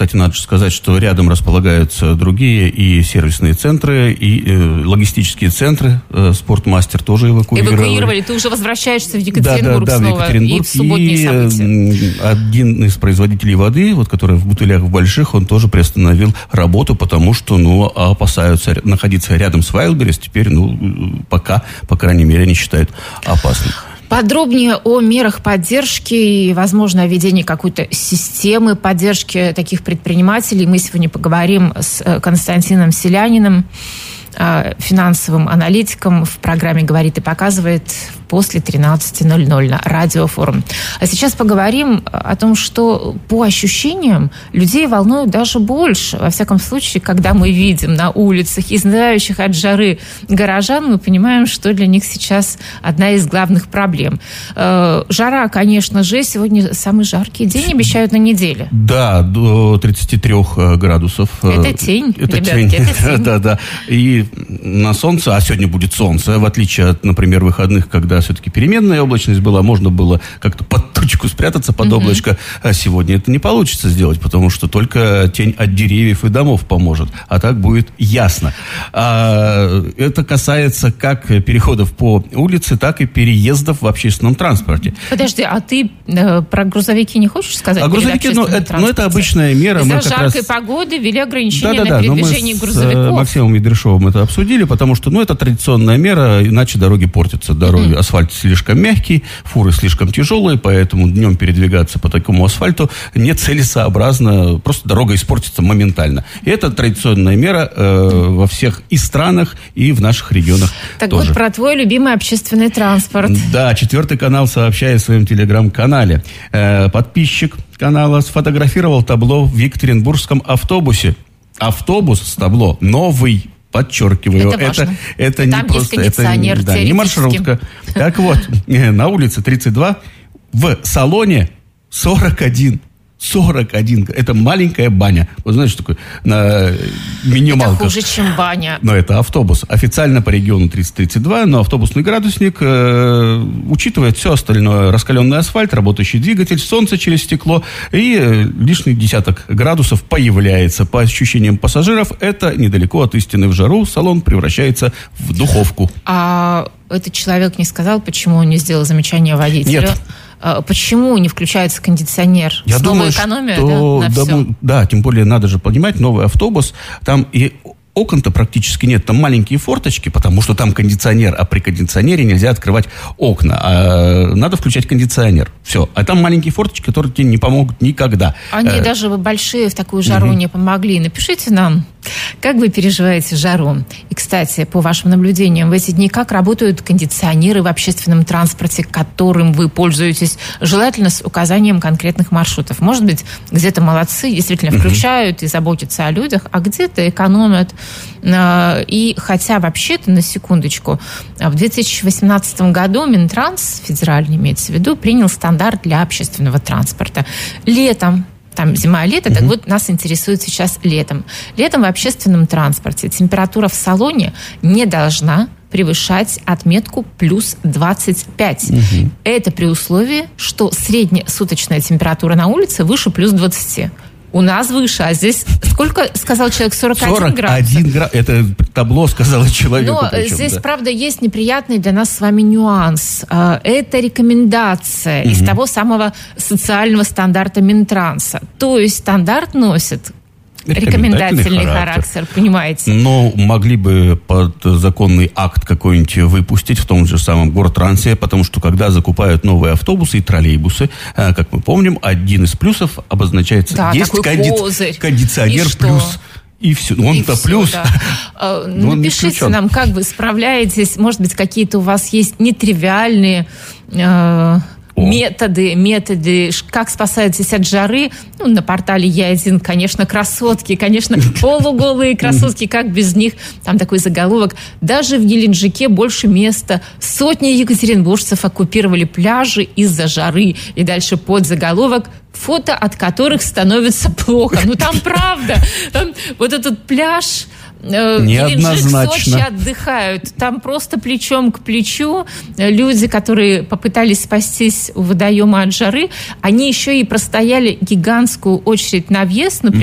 кстати, надо сказать, что рядом располагаются другие и сервисные центры, и логистические центры. Спортмастер тоже эвакуировали. Ты уже возвращаешься в Екатеринбург снова. В Екатеринбург. И в субботние события. Один из производителей воды, который в бутылях в больших, он тоже приостановил работу, потому что, опасаются находиться рядом с Wildberries. Теперь, пока, по крайней мере, они считают опасным. Подробнее о мерах поддержки и, возможно, о введении какой-то системы поддержки таких предпринимателей мы сегодня поговорим с Константином Селяниным, финансовым аналитиком, в программе «Говорит и показывает» после 13:00 на Радиофорум. А сейчас поговорим о том, что по ощущениям людей волнует даже больше. Во всяком случае, когда мы видим на улицах изнывающих от жары горожан, мы понимаем, что для них сейчас одна из главных проблем. Жара, конечно же, сегодня самый жаркий день обещают на неделе. Да, до 33 градусов. Это тень, ребятки, это тень. Да. И на солнце, а сегодня будет солнце, в отличие от, например, выходных, когда все-таки переменная облачность была, можно было как-то под тучку спрятаться, под облачко, а сегодня это не получится сделать, потому что только тень от деревьев и домов поможет, а так будет ясно. Это касается как переходов по улице, так и переездов в общественном транспорте. Подожди, а ты про грузовики не хочешь сказать? Грузовики, это обычная мера. Из-за жаркой погоды ввели ограничения на передвижение грузовиков. Мы с Максимом Ядришовым это обсудили, потому что, это традиционная мера, иначе дороги портятся. Асфальт слишком мягкий, фуры слишком тяжелые, поэтому днем передвигаться по такому асфальту нецелесообразно, просто дорога испортится моментально. И это традиционная мера во всех и странах, и в наших регионах так тоже. Вот про твой любимый общественный транспорт. Да, 4 канал сообщает в своем телеграм-канале. Подписчик канала сфотографировал табло в екатеринбургском автобусе. Автобус с табло новый. Подчеркиваю, это не просто, это не маршрутка. Так вот, на улице 32, в салоне 41. Это маленькая баня. Вы знаете, что такое минималка? Это хуже, чем баня. Но это автобус. Официально по региону 30-32, но автобусный градусник учитывает все остальное. Раскаленный асфальт, работающий двигатель, солнце через стекло и лишний десяток градусов появляется. По ощущениям пассажиров, это недалеко от истины. В жару салон превращается в духовку. А этот человек не сказал, почему он не сделал замечание водителю? Нет. Почему не включается кондиционер? Я думаю, экономия, что на все? Да, тем более надо же понимать, новый автобус, там и окон-то практически нет, там маленькие форточки, потому что там кондиционер, а при кондиционере нельзя открывать окна, надо включать кондиционер, все. А там маленькие форточки, которые тебе не помогут никогда. Они даже большие в такую жару не помогли. Напишите нам, как вы переживаете жару. И, кстати, по вашим наблюдениям, в эти дни как работают кондиционеры в общественном транспорте, которым вы пользуетесь, желательно с указанием конкретных маршрутов. Может быть, где-то молодцы, действительно включают и заботятся о людях, а где-то экономят. И хотя вообще-то, на секундочку, в 2018 году Минтранс, федеральный имеется в виду, принял стандарт для общественного транспорта. Летом, там зима-лето, так вот нас интересует сейчас летом. Летом в общественном транспорте температура в салоне не должна превышать отметку плюс 25. Это при условии, что средняя суточная температура на улице выше плюс 20. У нас выше, а здесь сколько, сказал человек, 41 градус? 41 градус, это табло сказала человеку. Но здесь, правда, есть неприятный для нас с вами нюанс. Это рекомендация из того самого социального стандарта Минтранса. То есть стандарт носит рекомендательный характер, понимаете? Но могли бы подзаконный акт какой-нибудь выпустить в том же самом Гортрансе, потому что когда закупают новые автобусы и троллейбусы, как мы помним, один из плюсов обозначается, есть кондиционер плюс. И все. Он-то плюс. Да. Напишите нам, как вы справляетесь. Может быть, какие-то у вас есть нетривиальные методы, как спасаетесь от жары. На портале Я1, конечно, красотки, конечно, полуголые красотки, как без них. Там такой заголовок. Даже в Геленджике больше места. Сотни екатеринбуржцев оккупировали пляжи из-за жары. И дальше подзаголовок: фото от которых становится плохо. Там правда. Вот этот пляж... Неоднозначно. В Сочи отдыхают. Там просто плечом к плечу люди, которые попытались спастись у водоема от жары, они еще и простояли гигантскую очередь на въезд,